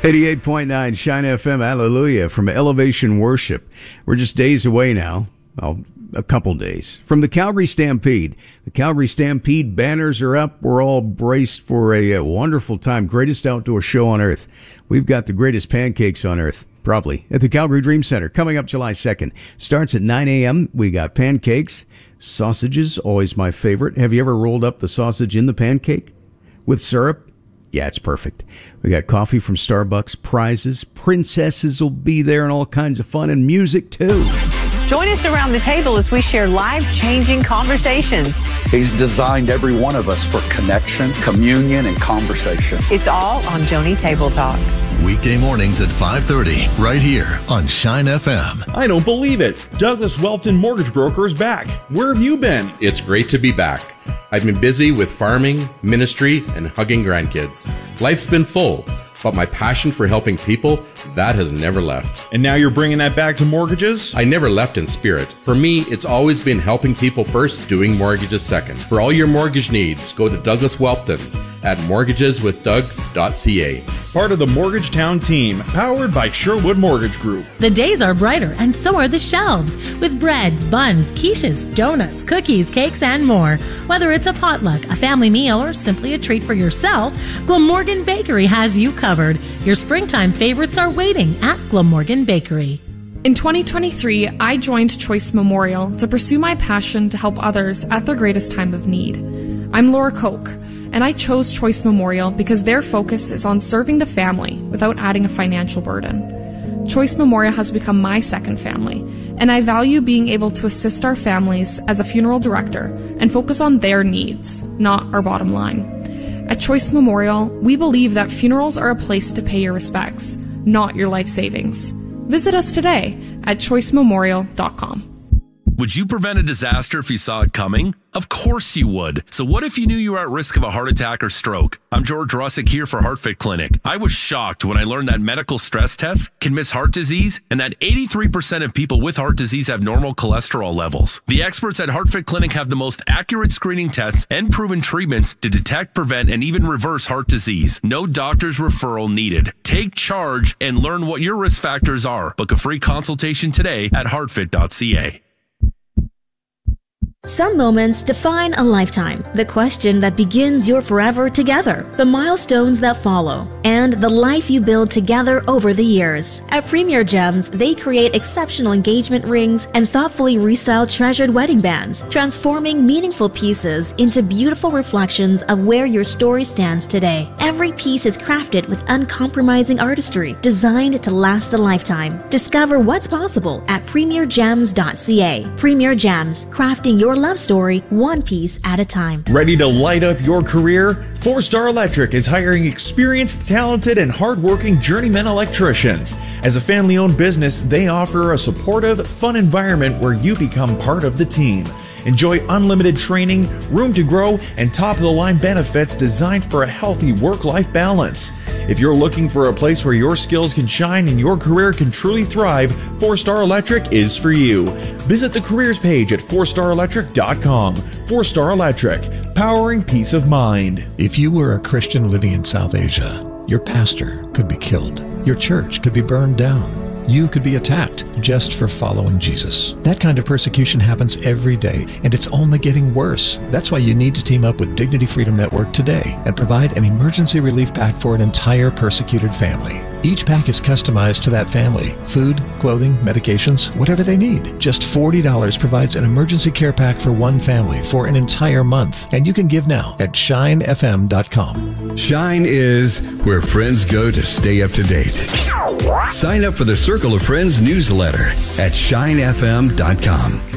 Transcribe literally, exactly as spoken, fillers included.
eighty-eight point nine Shine F M, hallelujah, from Elevation Worship. We're just days away now, well, a couple days, from the Calgary Stampede. The Calgary Stampede banners are up. We're all braced for a, a wonderful time. Greatest outdoor show on earth. We've got the greatest pancakes on earth, probably, at the Calgary Dream Center, coming up July second. Starts at nine a.m. We got pancakes, sausages, always my favorite. Have you ever rolled up the sausage in the pancake with syrup? Yeah, it's perfect. We got coffee from Starbucks, prizes, princesses will be there, and all kinds of fun, and music, too. Join us around the table as we share life-changing conversations. He's designed every one of us for connection, communion, and conversation. It's all on Joni Table Talk. Weekday mornings at five thirty, right here on Shine F M. I don't believe it. Douglas Welton Mortgage Broker is back. Where have you been? It's great to be back. I've been busy with farming, ministry, and hugging grandkids. Life's been full, but my passion for helping people, that has never left. And now you're bringing that back to mortgages? I never left in spirit. For me, it's always been helping people first, doing mortgages second. For all your mortgage needs, go to Douglas Welton at mortgages with doug dot c a. Part of the Mortgage Town team, powered by Sherwood Mortgage Group. The days are brighter, and so are the shelves, with breads, buns, quiches, donuts, cookies, cakes, and more. Whether it's a potluck, a family meal, or simply a treat for yourself, Glamorgan Bakery has you covered. Your springtime favorites are waiting at Glamorgan Bakery. In twenty twenty-three, I joined Choice Memorial to pursue my passion to help others at their greatest time of need. I'm Laura Koch, and I chose Choice Memorial because their focus is on serving the family without adding a financial burden. Choice Memorial has become my second family, and I value being able to assist our families as a funeral director and focus on their needs, not our bottom line. At Choice Memorial, we believe that funerals are a place to pay your respects, not your life savings. Visit us today at choice memorial dot com. Would you prevent a disaster if you saw it coming? Of course you would. So what if you knew you were at risk of a heart attack or stroke? I'm George Russick here for HeartFit Clinic. I was shocked when I learned that medical stress tests can miss heart disease and that eighty-three percent of people with heart disease have normal cholesterol levels. The experts at HeartFit Clinic have the most accurate screening tests and proven treatments to detect, prevent, and even reverse heart disease. No doctor's referral needed. Take charge and learn what your risk factors are. Book a free consultation today at heart fit dot c a. Some moments define a lifetime. The question that begins your forever together, the milestones that follow, and the life you build together over the years. At Premier Gems, they create exceptional engagement rings and thoughtfully restyled treasured wedding bands, transforming meaningful pieces into beautiful reflections of where your story stands today. Every piece is crafted with uncompromising artistry, designed to last a lifetime. Discover what's possible at premier gems dot c a. Premier Gems, crafting your love story one piece at a time. Ready to light up your career? Four Star Electric is hiring experienced, talented, and hardworking journeyman electricians. As a family-owned business, they offer a supportive, fun environment where you become part of the team. Enjoy unlimited training, room to grow, and top-of-the-line benefits designed for a healthy work-life balance. If you're looking for a place where your skills can shine and your career can truly thrive, Four Star Electric is for you. Visit the careers page at four star electric dot com. Four Star Electric, powering peace of mind. If you were a Christian living in South Asia, your pastor could be killed. Your church could be burned down. You could be attacked just for following Jesus. That kind of persecution happens every day, and it's only getting worse. That's why you need to team up with Dignity Freedom Network today and provide an emergency relief pack for an entire persecuted family. Each pack is customized to that family. Food, clothing, medications, whatever they need. Just forty dollars provides an emergency care pack for one family for an entire month. And you can give now at shine f m dot com. Shine is where friends go to stay up to date. Sign up for the Circle of Friends newsletter at shine f m dot com.